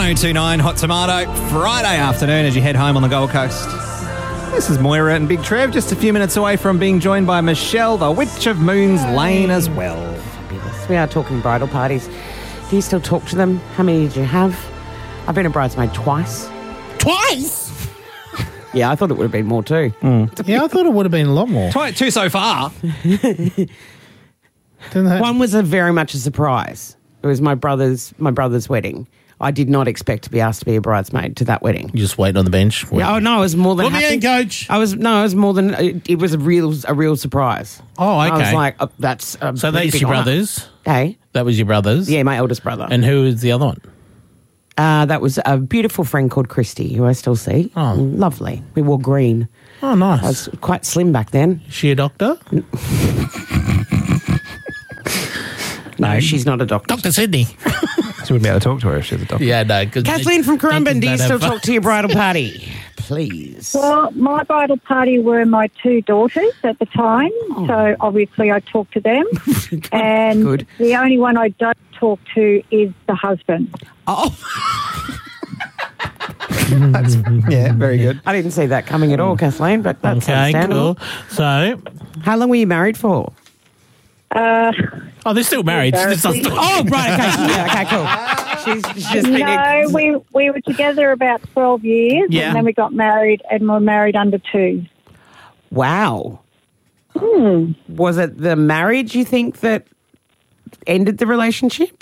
1029 Hot Tomato, Friday afternoon as you head home on the Gold Coast. This is Moira and Big Trev, just a few minutes away from being joined by Michelle, the Witch of Moons Lane as well. Fabulous. We are talking bridal parties. Do you still talk to them? How many did you have? I've been a bridesmaid twice. Twice? Yeah, I thought it would have been more too. Yeah, I thought it would have been a lot more. Two so far. One was very much a surprise. It was my brother's wedding. I did not expect to be asked to be a bridesmaid to that wedding. You just wait on the bench. Yeah, oh no, I was more than Put me happy. in, coach. I was more than. It was a real surprise. Oh, okay. I was like, that's a So pretty that's big your honour. brothers? Hey, That was your brothers? yeah, my eldest brother. And who is the other one? That was a beautiful friend called Christy, who I still see. Oh. Lovely. We wore green. Oh, I nice. was quite slim back then. Is she a doctor? No, she's not a doctor. Dr. Sydney. She wouldn't be able to talk to her if she was a doctor. Yeah, no. Kathleen from Currumbin, do you still talk? talk to your bridal party? Please. Well, my bridal party were my two daughters at the time, so obviously I talked to them. And Good. the only one I don't talk to is the husband. Oh, Yeah, very good. I didn't see that coming at all, Kathleen, but that's Okay, understandable. cool. So, How long were you married for? they're still married. She's just not talking. Oh, right, okay. Yeah, okay, cool. She's just been... No, we were together about 12 years, Yeah. and then we got married, and were married under 2. Wow. Was it the marriage, you think, that ended the relationship?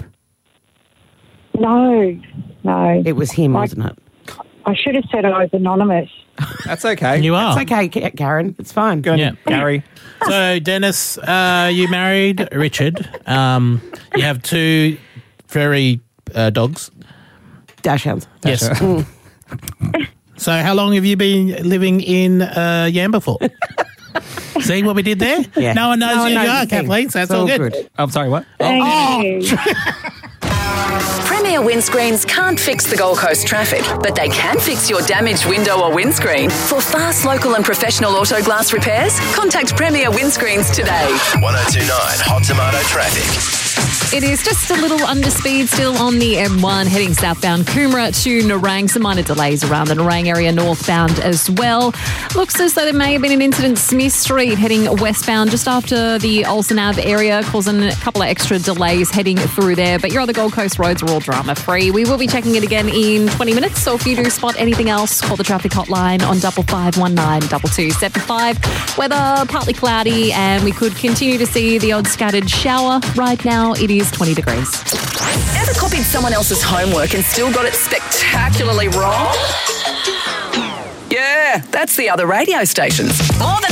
No. It was him, wasn't it? I should have said I was anonymous. That's okay. You are. It's okay, Karen. It's fine. Good. Yeah. Gary. So, Dennis, you married Richard. You have two furry dogs. Dachshunds. Yes. So, how long have you been living in Yamba for? See what we did there? Yeah. No one knows who you are, the thing. Kathleen, so that's It's all good. I'm sorry, what? Thank you. Premier Windscreens can't fix the Gold Coast traffic, but they can fix your damaged window or windscreen. For fast, local and professional auto glass repairs, contact Premier Windscreens today. 1029 Hot Tomato Traffic. It is just a little under speed still on the M1 heading southbound Coomera to Nerang. Some minor delays around the Nerang area northbound as well. Looks as though there may have been an incident Smith Street heading westbound just after the Olsen Ave area, causing a couple of extra delays heading through there. But your other Gold Coast roads are all drama free. We will be checking it again in 20 minutes. So if you do spot anything else, call the traffic hotline on 5519 2275. Weather partly cloudy and we could continue to see the odd scattered shower. Right now it is 20 degrees. Ever copied someone else's homework and still got it spectacularly wrong? Yeah, that's the other radio stations. More